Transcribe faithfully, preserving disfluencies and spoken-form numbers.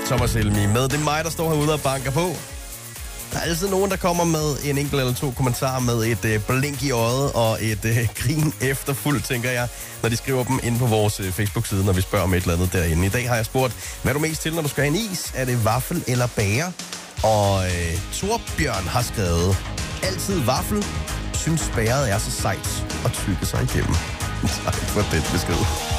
Thomas Helmi med. Det er mig, der står herude og banker på. Der er altid nogen, der kommer med en enkelt eller to kommentarer med et øh, blink i øjet og et øh, grin efterfuldt, tænker jeg, når de skriver dem inde på vores øh, Facebook-side, når vi spørger om et eller andet derinde. I dag har jeg spurgt, hvad er du mest til, når du skal have en is? Er det vaffel eller bager? Og øh, Torbjørn har skrevet, altid vaffel, synes bæret er så sejt og tygge sig igennem. Tak for den besked.